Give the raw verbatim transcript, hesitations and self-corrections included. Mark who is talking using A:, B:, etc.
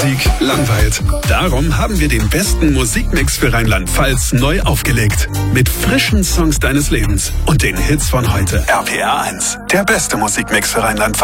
A: Musik langweilt. Darum haben wir den besten Musikmix für Rheinland-Pfalz neu aufgelegt. Mit frischen Songs deines Lebens und den Hits von heute. R P R eins, der beste Musikmix für Rheinland-Pfalz.